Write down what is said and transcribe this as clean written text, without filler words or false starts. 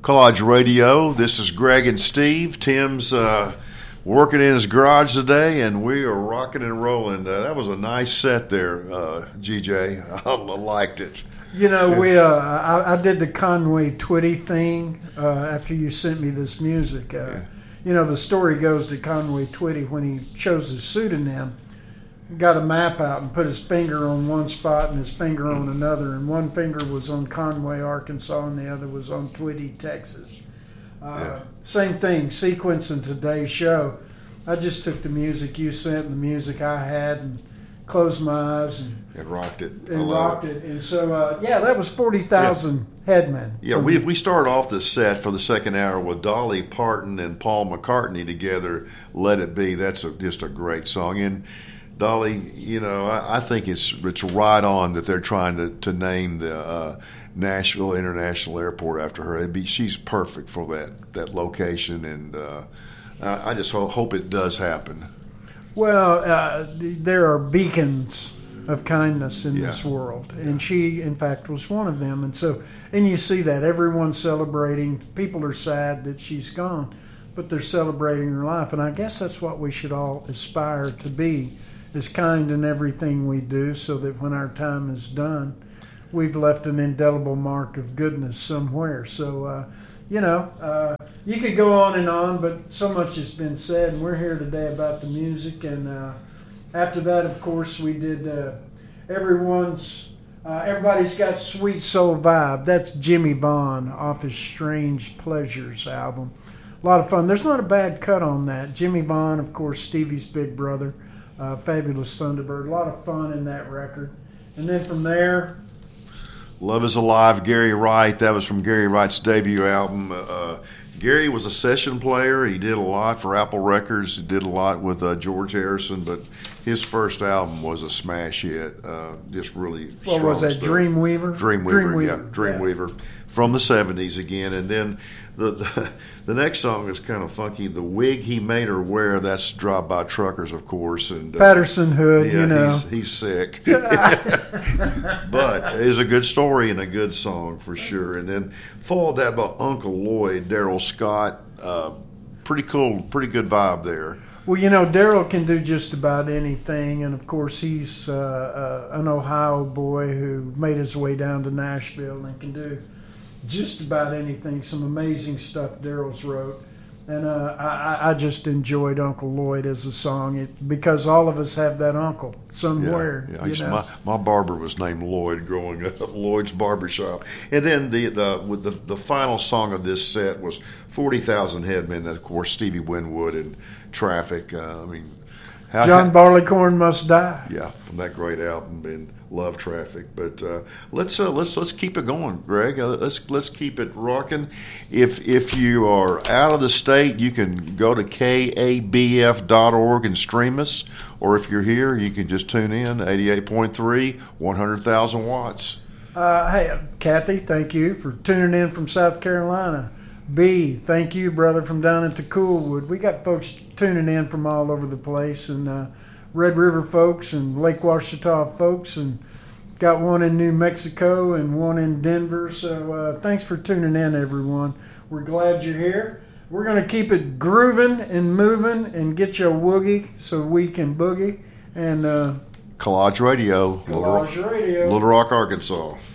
Collage Radio. This is Greg and Steve. Tim's working in his garage today, and we are rocking and rolling. That was a nice set there, GJ. I liked it. You know, I did the Conway Twitty thing after you sent me this music. You know, the story goes that Conway Twitty, when he chose his pseudonym, got a map out and put his finger on one spot and his finger on another, and one finger was on Conway, Arkansas, and the other was on Twitty, Texas. Same thing, sequencing today's show. I just took the music you sent and the music I had and closed my eyes and rocked it. And so, that was 40,000 Headmen. Yeah, we started off the set for the second hour with Dolly Parton and Paul McCartney together, Let It Be. That's just a great song. And Dolly, you know, I think it's right on that they're trying to name the Nashville International Airport after her. She's perfect for that location, and I just hope it does happen. Well, there are beacons of kindness in this world, and she, in fact, was one of them. And you see that everyone's celebrating. People are sad that she's gone, but they're celebrating her life, and I guess that's what we should all aspire to be. Is kind in everything we do, so that when our time is done, we've left an indelible mark of goodness somewhere. So, you could go on, but so much has been said, and we're here today about the music. And after that, of course, we did Everybody's Got Sweet Soul Vibe. That's Jimmy Vaughn off his Strange Pleasures album. A lot of fun. There's not a bad cut on that. Jimmy Vaughn, of course, Stevie's big brother. Fabulous Thunderbird. A lot of fun in that record. And then from there, Love Is Alive, Gary Wright. That was from Gary Wright's debut album. Gary was a session player. He did a lot for Apple Records. He did a lot with George Harrison, but his first album was a smash hit. Just really strong. What was that, stuff. Dreamweaver? Dreamweaver. From the 70s again. And then the next song is kind of funky. The Wig He Made Her Wear, that's Drive By Truckers, of course. And Patterson Hood, yeah, you know. He's sick. But it's a good story and a good song for sure. And then followed that by Uncle Lloyd, Daryl Scott. Pretty cool, pretty good vibe there. Well, you know, Daryl can do just about anything, and of course he's an Ohio boy who made his way down to Nashville and can do just about anything. Some amazing stuff Daryl's wrote, and I just enjoyed Uncle Lloyd as a song because all of us have that uncle somewhere. Yeah. My barber was named Lloyd growing up, Lloyd's Barbershop. And then the final song of this set was 40,000 Headmen. Of course, Stevie Winwood and Traffic. John Barleycorn Must Die. Yeah, from that great album, and love Traffic. But let's keep it going, Greg. Let's keep it rocking. If you are out of the state, you can go to kabf.org and stream us. Or if you're here, you can just tune in 88.3, 100,000 watts. Hey, Kathy, thank you for tuning in from South Carolina. B, thank you, brother, from down at the Coolwood. We got folks tuning in from all over the place, and Red River folks and Lake Ouachita folks, and got one in New Mexico and one in Denver. So thanks for tuning in, everyone. We're glad you're here. We're going to keep it grooving and moving and get you a woogie so we can boogie. And Collage Radio, Collage Radio, Little Rock, Arkansas.